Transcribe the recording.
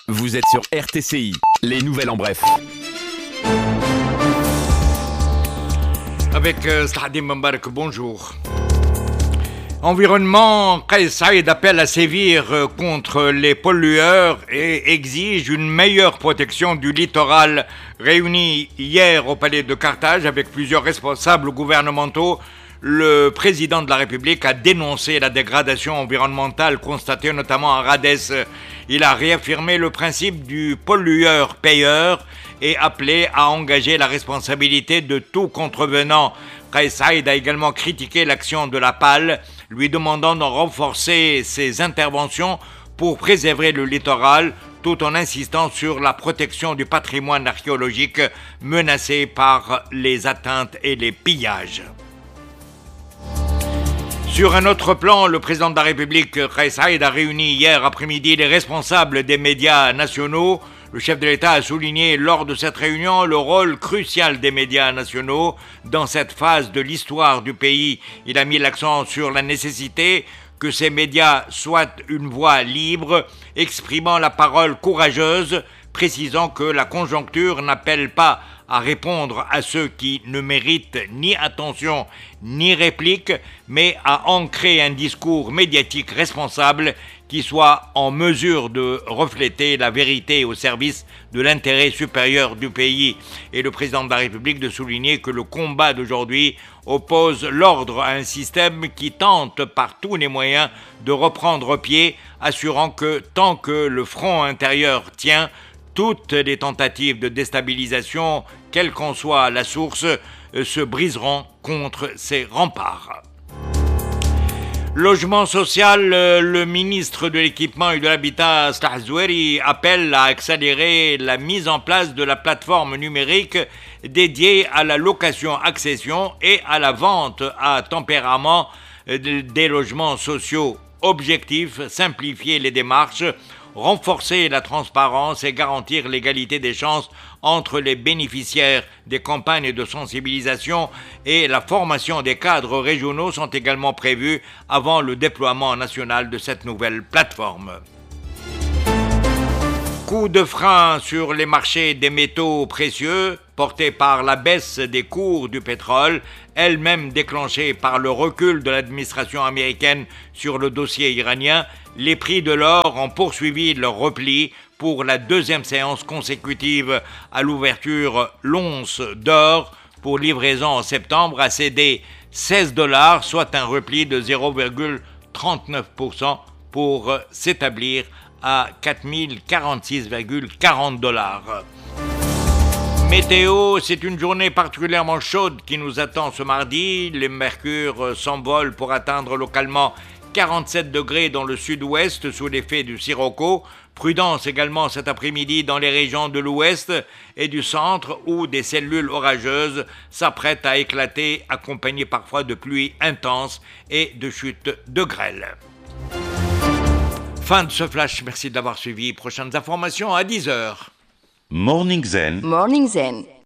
Vous êtes sur RTCI, les nouvelles en bref. Avec Slahadim Mbarak, bonjour. Environnement, Kais Saïd appelle à sévir contre les pollueurs et exige une meilleure protection du littoral. Réuni hier au palais de Carthage avec plusieurs responsables gouvernementaux, le président de la République a dénoncé la dégradation environnementale constatée notamment à Radès. Il a réaffirmé le principe du pollueur-payeur et appelé à engager la responsabilité de tout contrevenant. Kais Saïd a également critiqué l'action de la PAL, lui demandant de renforcer ses interventions pour préserver le littoral, tout en insistant sur la protection du patrimoine archéologique menacé par les atteintes et les pillages. Sur un autre plan, le président de la République, Kais Saïd, a réuni hier après-midi les responsables des médias nationaux. Le chef de l'État a souligné lors de cette réunion le rôle crucial des médias nationaux dans cette phase de l'histoire du pays. Il a mis l'accent sur la nécessité que ces médias soient une voix libre, exprimant la parole courageuse, précisant que la conjoncture n'appelle pas à répondre à ceux qui ne méritent ni attention ni réplique, mais à ancrer un discours médiatique responsable qui soit en mesure de refléter la vérité au service de l'intérêt supérieur du pays. Et le président de la République de souligner que le combat d'aujourd'hui oppose l'ordre à un système qui tente par tous les moyens de reprendre pied, assurant que tant que le front intérieur tient, toutes les tentatives de déstabilisation, quelle qu'en soit la source, se briseront contre ces remparts. Logement social, le ministre de l'Équipement et de l'Habitat, Salah Zoueri, appelle à accélérer la mise en place de la plateforme numérique dédiée à la location-accession et à la vente à tempérament des logements sociaux. Objectif, simplifier les démarches, renforcer la transparence et garantir l'égalité des chances entre les bénéficiaires des campagnes de sensibilisation et la formation des cadres régionaux sont également prévus avant le déploiement national de cette nouvelle plateforme. Coup de frein sur les marchés des métaux précieux, porté par la baisse des cours du pétrole, elle-même déclenchée par le recul de l'administration américaine sur le dossier iranien. Les prix de l'or ont poursuivi leur repli pour la deuxième séance consécutive. À l'ouverture, l'once d'or pour livraison en septembre a cédé $16, soit un repli de 0,39% pour s'établir à $4046,40. Météo, c'est une journée particulièrement chaude qui nous attend ce mardi. Les mercures s'envolent pour atteindre localement 47 degrés dans le sud-ouest sous l'effet du sirocco. Prudence également cet après-midi dans les régions de l'ouest et du centre où des cellules orageuses s'apprêtent à éclater, accompagnées parfois de pluies intenses et de chutes de grêle. Fin de ce flash, merci de l'avoir suivi. Prochaines informations à 10h. Morning Zen. Morning Zen.